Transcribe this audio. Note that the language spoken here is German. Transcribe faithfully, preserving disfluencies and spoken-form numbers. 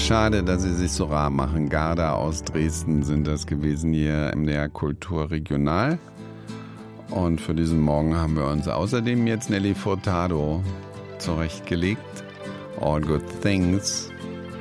schade, dass Sie sich so rar machen. Garda aus Dresden sind das gewesen hier im M D R Kultur Regional. Und für diesen Morgen haben wir uns außerdem jetzt Nelly Furtado zurechtgelegt. All Good Things.